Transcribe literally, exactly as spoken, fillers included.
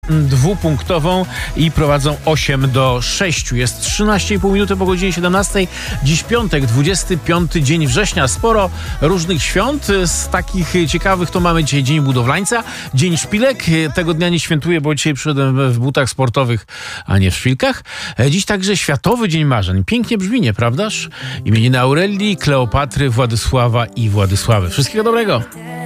Dwupunktową i prowadzą osiem do sześciu. Jest trzynaście i pół minuty po godzinie siedemnastej. Dziś piątek, dwudziesty piąty dzień września. Sporo różnych świąt. Z takich ciekawych to mamy dzisiaj Dzień Budowlańca, Dzień Szpilek. Tego dnia nie świętuję, bo dzisiaj przyszedłem w butach sportowych, a nie w szpilkach. Dziś także Światowy Dzień Marzeń. Pięknie brzmi, nieprawdaż? Imieniny Aurelii, Kleopatry, Władysława i Władysławy. Wszystkiego dobrego!